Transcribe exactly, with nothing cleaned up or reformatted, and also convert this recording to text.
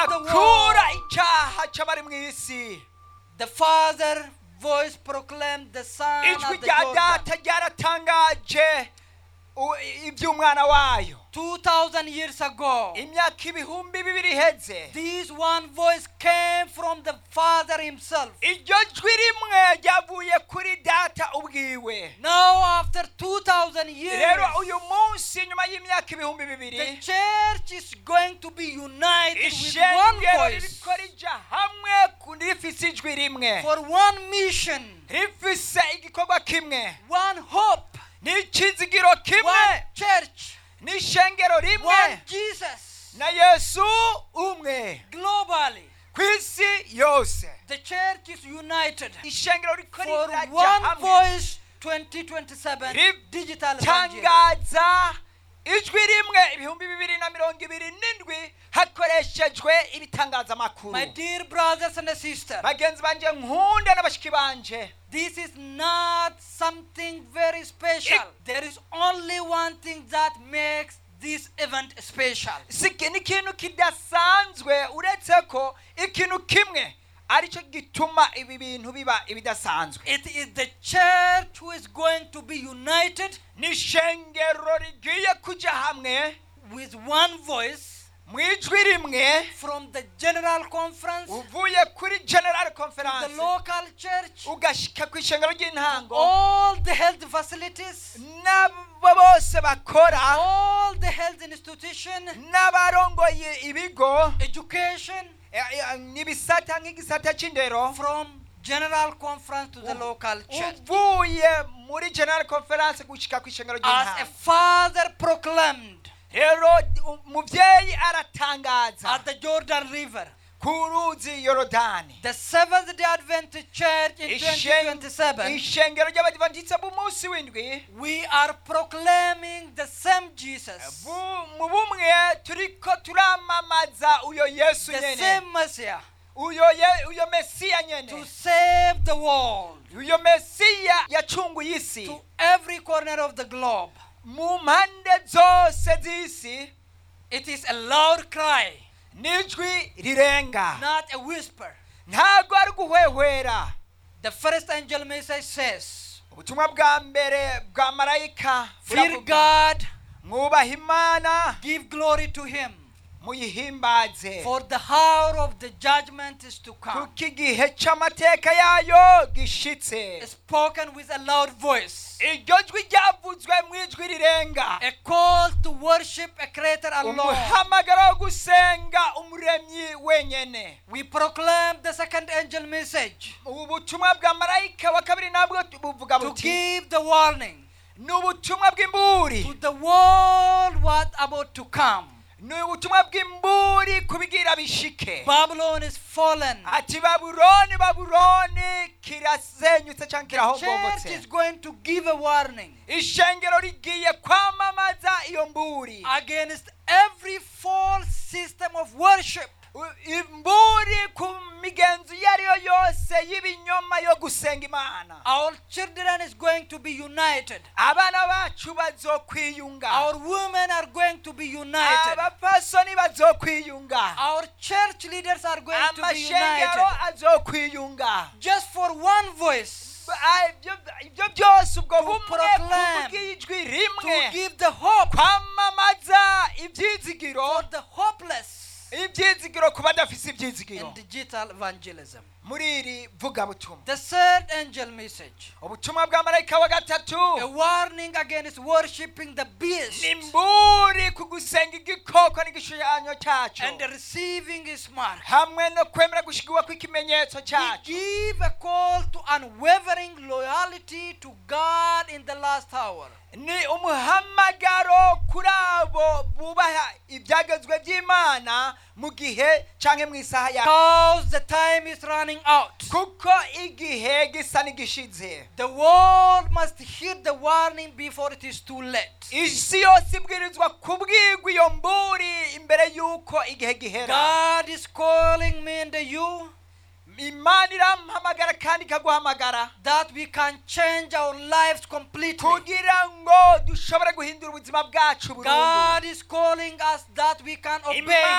the akura world. icyaha cy'abari mu isi. The Father voice proclaimed the Son Ijwi of the rya Jordan. data ryaratangaje u- iby'umwana wayo. Two thousand years ago, Imyaka ibihumbi bibiri iheze. this one voice came from the Father himself. Iryo jwi rimwe ryavuye kuri data ubwiwe. Now after two thousand years, Rero uyu munsi nyuma y'imyaka ibihumbi the bibiri, church is going to be united with one ishengero voice ririko rija hamwe ku- rifise ijwi rimwe, for one mission, rifise igikorwa kimwe, one hope, n'ikizigiro kimwe, one church, n'ishengero one rimwe, Jesus. na Yesu umwe Globally, ku isi yose. the church is united Ishengero riko for riraja one hamwe voice. twenty twenty-seven digital evangelism. ritangaza ijwi rimwe ibihumbi bibiri na mirongo ibiri n'indwi hakoreshejwe ibitangazamakuru. My dear brothers and sisters, Bagenzi banje nkunda n'abashiki banje, this is not something very special. It- There is only one thing that makes this event special. siki n'ikintu kidasanzwe uretse ko ikintu kimwe aricyo gituma ibi bintu biba ibidasanzwe. It is the church who is going to be united N'ishengero rigiye kuja hamwe with one voice mu ijwi rimwe from the general conference, uvuye kuri general the conference local church, ugashika ku ishengero ry'intango, all the health facilities, n'abo bose bakora, all the health institution, n'abarongoye ibigo education, eh, eh, n'ibisata nk'igisata c'indero, from general conference to the local church. uvuye muri general conference gushika ku ishengero As a ry'intango. father proclaimed Rero umuvyeyi aratangaza at the Jordan River, ku ruzi Yorodani, the Seventh-day Adventist Church in twenty Ishen- twenty-seven, ishengero ry'abadivantiste b'umunsi w'indwi, we are proclaiming the same Jesus, bu- mu bumwe turiko turamamaza uyo Yesu the nyene, same Messiah, uyo ye- uyo Mesiya to nyene, save the world, uyo Mesiya yacunguye isi to every corner of the globe. mu mpande zose z'isi. It is a loud cry, N'ijwi rirenga, not a whisper. ntago ari guhwehwera. The first angel message says, Ubutumwa bwa mbere bwa marayika fear buravuga, God, mwubaha Imana give glory to him, muyihimbaze, for the hour of the judgment is to come. kuko igihe c'amateka yayo gishitse. Spoken with a loud voice, Iryo jwi ryavuzwe mu ijwi rirenga, a call to worship a creator alone. umuhamagaro wo gusenga umuremyi wenyene. We proclaim the second angel message Ubu butumwa bwa marayika wa kabiri nabwo buvuga to buti, give the warning ni ubutumwa bw'imburi, to the world what about to come. ni ubutumwa bw'imburi kubigira bishike. Babylon is fallen. Ati Babuloni, Babuloni kirasenyutse cyangwa Church is kirahombotse. going to give a warning Ishengero rigiye kwamamaza iyo mburi, against every false system of worship. U- imburi ku migenzo iyo ari yo yose y'ibinyoma yo gusenga Imana. Our children is going to be united. Abana bacu bazokwiyunga, Our women are going to be united. abapfasoni bazokwiyunga, Our church leaders are going to be amashengero united. azokwiyunga. Just for one voice, Ah, ibyo ibyo byose ubwo To bumwe proclaim, kubw'ijwi to rimwe, give the hope kwamamaza ibyizigiro, for the hopeless ibyizigiro ku badafise in ibyizigiro digital evangelism. muri iri vugabutumwa. The third angel message, Ubutumwa bwa marayika wa gatatu, a warning against worshiping the beast ni mburi ku gusenga igikoko n'igishushanyo cyacu, and receiving his mark. hamwe no kwemera gushigwa kw'ikimenyetso We cyacu. give a call to unwavering loyalty to God in the last hour. Ni umuhamagaro kuri abo bubaha ibyagezwe by'Imana mu gihe canke mu isaha ya, Because the time is running out. kuko igihe gisa n'igishize. The world must hear the warning before it is too late. Isi yose ibwirizwa kubwirwa iyo mburi imbere y'uko igihe gihera. God is calling me and you Imana irampamagara kandi ikaguhamagara that we can change our lives completely. kugira ngo dushobore guhindura ubuzima bwacu burundu. God is calling us that we can obey Imana